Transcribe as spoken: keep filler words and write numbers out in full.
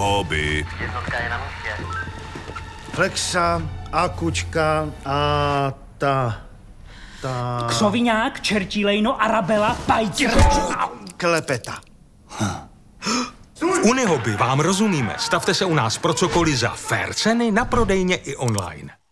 hobby. Jednotka je na místě. Flexa, Akučka a ta... ta... Křoviňák, čertí lejno, Arabela, pajtě. Klepeta. V Unihobby vám rozumíme. Stavte se u nás pro cokoliv za fair ceny na prodejně i online.